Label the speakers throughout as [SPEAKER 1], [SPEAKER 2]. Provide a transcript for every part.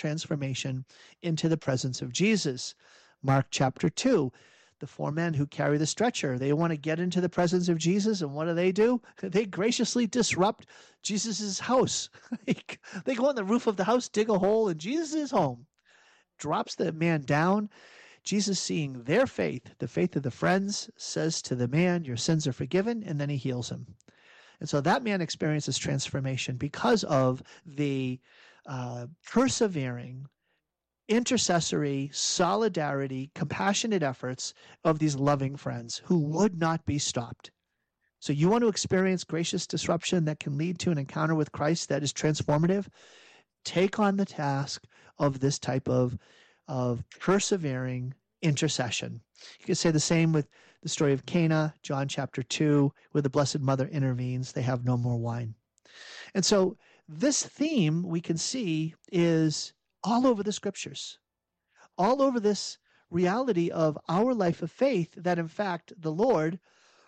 [SPEAKER 1] transformation into the presence of Jesus. Mark chapter 2, the 4 men who carry the stretcher, they want to get into the presence of Jesus, and what do? They graciously disrupt Jesus' house. They go on the roof of the house, dig a hole, and Jesus is home. Drops the man down. Jesus, seeing their faith, the faith of the friends, says to the man, your sins are forgiven, and then he heals him. And so that man experiences transformation because of the persevering, intercessory, solidarity, compassionate efforts of these loving friends who would not be stopped. So you want to experience gracious disruption that can lead to an encounter with Christ that is transformative? Take on the task of this type of persevering intercession. You can say the same with the story of Cana, John chapter 2, where the Blessed Mother intervenes. They have no more wine. And so this theme we can see is all over the scriptures, all over this reality of our life of faith that, in fact, the Lord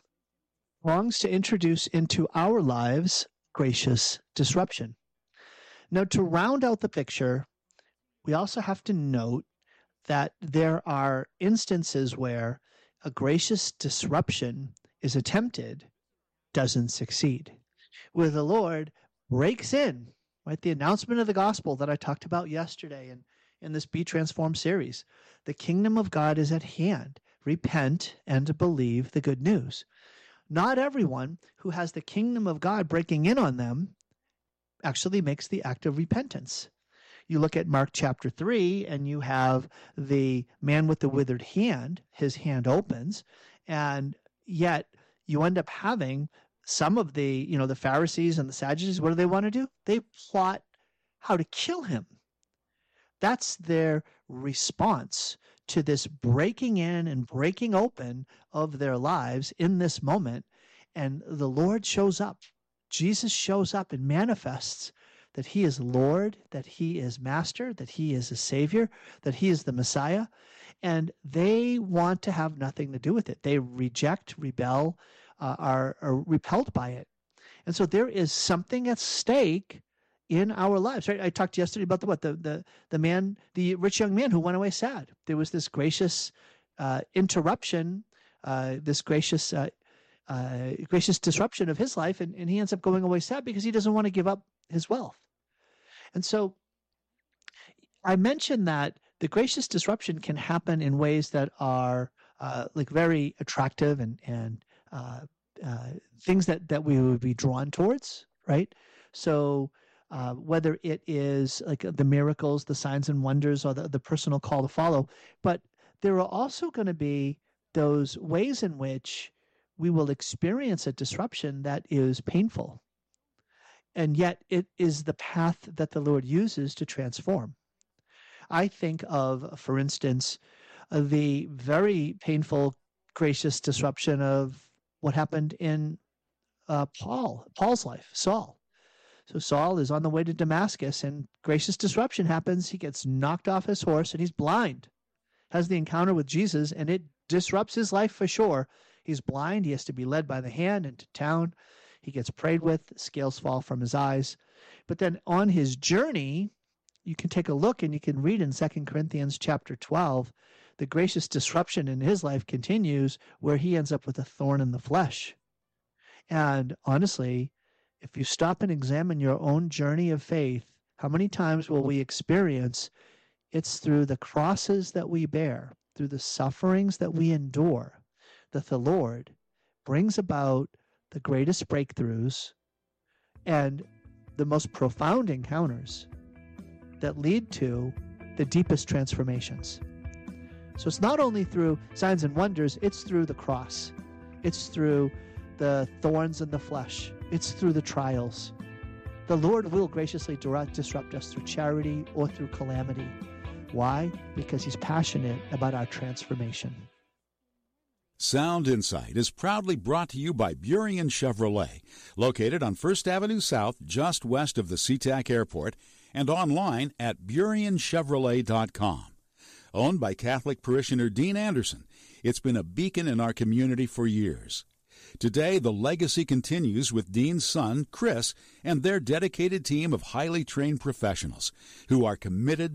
[SPEAKER 1] longs to introduce into our lives gracious disruption. Now, to round out the picture, we also have to note that there are instances where a gracious disruption is attempted, doesn't succeed, where the Lord breaks in, right? The announcement of the gospel that I talked about yesterday in this Be Transformed series. The kingdom of God is at hand. Repent and believe the good news. Not everyone who has the kingdom of God breaking in on them actually makes the act of repentance. You look at Mark chapter 3, and you have the man with the withered hand. His hand opens, and yet you end up having some of the Pharisees and the Sadducees. What do they want to do? They plot how to kill him. That's their response to this breaking in and breaking open of their lives in this moment. And the Lord shows up. Jesus shows up and manifests that he is Lord, that he is Master, that he is a Savior, that he is the Messiah. And they want to have nothing to do with it. They reject, rebel, are repelled by it. And so there is something at stake in our lives, right? I talked yesterday about the rich young man who went away sad. There was this gracious interruption, this gracious disruption of his life, and he ends up going away sad because he doesn't want to give up his wealth. And so I mentioned that the gracious disruption can happen in ways that are very attractive and things that we would be drawn towards, right? So whether it is like the miracles, the signs and wonders, or the personal call to follow, but there are also going to be those ways in which we will experience a disruption that is painful. And yet it is the path that the Lord uses to transform. I think of, for instance, the very painful, gracious disruption of what happened in Paul's life, Saul. So Saul is on the way to Damascus, and gracious disruption happens. He gets knocked off his horse, and he's blind. Has the encounter with Jesus, and it disrupts his life for sure. He's blind. He has to be led by the hand into town. He gets prayed with. Scales fall from his eyes. But then on his journey, you can take a look and you can read in 2 Corinthians chapter 12, the gracious disruption in his life continues where he ends up with a thorn in the flesh. And honestly, if you stop and examine your own journey of faith, how many times will we experience it's through the crosses that we bear, through the sufferings that we endure, that the Lord brings about the greatest breakthroughs and the most profound encounters that lead to the deepest transformations. So it's not only through signs and wonders, it's through the cross. It's through the thorns in the flesh. It's through the trials. The Lord will graciously disrupt us through charity or through calamity. Why? Because he's passionate about our transformation.
[SPEAKER 2] Sound Insight is proudly brought to you by Burien Chevrolet, located on 1st Avenue South, just west of the SeaTac Airport, and online at BurienChevrolet.com. Owned by Catholic parishioner Dean Anderson, it's been a beacon in our community for years. Today, the legacy continues with Dean's son, Chris, and their dedicated team of highly trained professionals who are committed